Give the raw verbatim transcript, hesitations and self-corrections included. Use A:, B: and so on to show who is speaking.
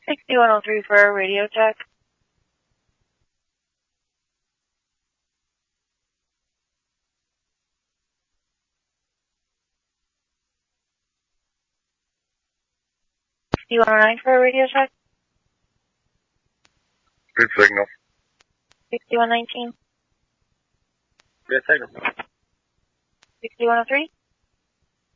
A: sixty-one oh three for a radio check. sixty-one oh nine for a radio check.
B: Good signal.
A: sixty-one nineteen.
B: Good signal.
A: sixty-one oh three.